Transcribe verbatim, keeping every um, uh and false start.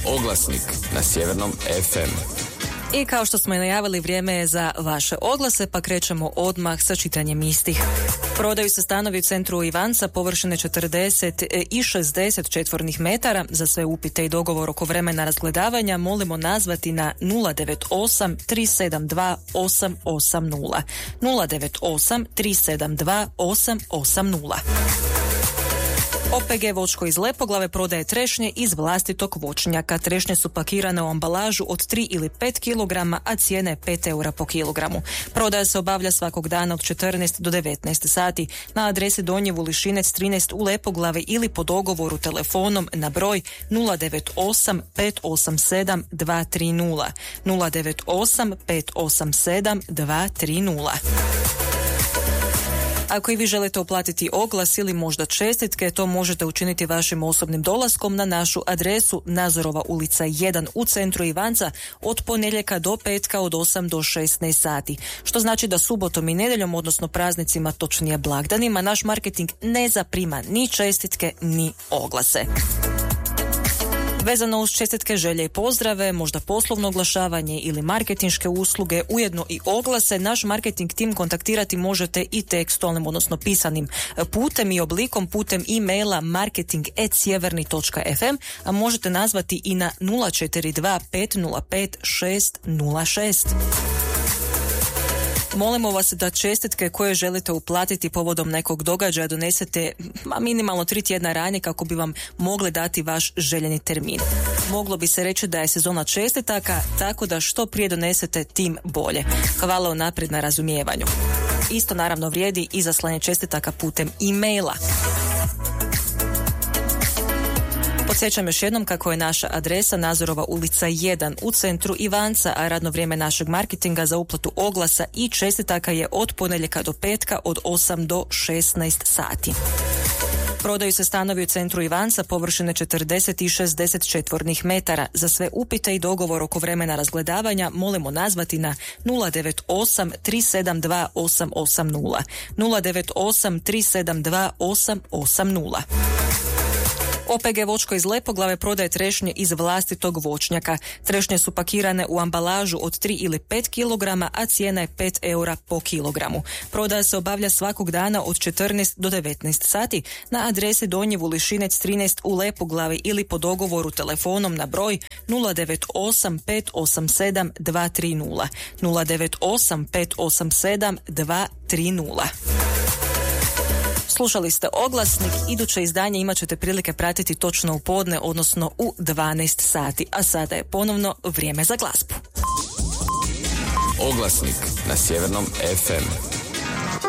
Oglasnik na Sjevernom ef em. I kao što smo i najavili, vrijeme je za vaše oglase, pa krećemo odmah sa čitanjem istih. Prodaju se stanovi u centru Ivanca površine četrdeset i šezdeset četvornih metara. Za sve upite i dogovor oko vremena razgledavanja molimo nazvati na nula devet osam tri sedam dva osam osam nula. nula devet osam tri sedam dva osam osam nula. O P G Voćko iz Lepoglave prodaje trešnje iz vlastitog voćnjaka. Trešnje su pakirane u ambalažu od tri ili pet kilograma, a cijena je pet eura po kilogramu. Prodaja se obavlja svakog dana od četrnaest do devetnaest sati na adresi Donji Vulišinec trinaest u Lepoglavi ili po dogovoru telefonom na broj nula devet osam pet osam sedam dva tri nula. nula devet osam pet osam sedam dva tri nula. Ako i vi želite uplatiti oglas ili možda čestitke, to možete učiniti vašim osobnim dolaskom na našu adresu Nazorova ulica jedan u centru Ivanca od ponedjeljka do petka od osam do šesnaest sati. Što znači da subotom i nedjeljom, odnosno praznicima, točnije blagdanima, naš marketing ne zaprima ni čestitke ni oglase. Vezano uz čestitke, želje i pozdrave, možda poslovno oglašavanje ili marketinške usluge, ujedno i oglase, naš marketing tim kontaktirati možete i tekstualnim, odnosno pisanim putem i oblikom putem e-maila marketing at sjeverni točka ef em, a možete nazvati i na nula četiri dva pet nula pet šest nula šest. Molimo vas da čestitke koje želite uplatiti povodom nekog događaja donesete ma, minimalno tri tjedna ranije kako bi vam mogli dati vaš željeni termin. Moglo bi se reći da je sezona čestitaka, tako da što prije donesete tim bolje. Hvala unaprijed na razumijevanju. Isto naravno vrijedi i za slanje čestitaka putem e-maila. Podsjećam još jednom kako je naša adresa Nazorova ulica jedan u centru Ivanca, a radno vrijeme našeg marketinga za uplatu oglasa i čestitaka je od ponedjeljka do petka od osam do šesnaest sati. Prodaju se stanovi u centru Ivanca površine četrdeset i šezdeset četvornih metara. Za sve upite i dogovor oko vremena razgledavanja molimo nazvati na nula devet osam tri sedam dva osam osam nula. nula devet osam tri sedam dva osam osam nula. O P G Voćko iz Lepoglave prodaje trešnje iz vlastitog voćnjaka. Trešnje su pakirane u ambalažu od tri ili pet kilograma, a cijena je pet eura po kilogramu. Prodaja se obavlja svakog dana od četrnaest do devetnaest sati na adresi Donji Vulišinec trinaest u Lepoglavi ili po dogovoru telefonom na broj nula devet osam pet osam sedam dva tri nula. nula devet osam pet osam sedam dva tri nula. Slušali ste Oglasnik, iduće izdanje imat ćete prilike pratiti točno u podne, odnosno u dvanaest sati, a sada je ponovno vrijeme za glazbu. Oglasnik na Sjevernom ef em.